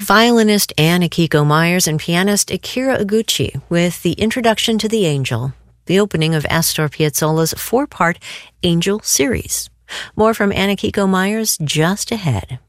Violinist Anne Akiko Myers and pianist Akira Iguchi with the introduction to the Angel, the opening of Astor Piazzolla's 4-part Angel series. More from Anne Akiko Myers just ahead.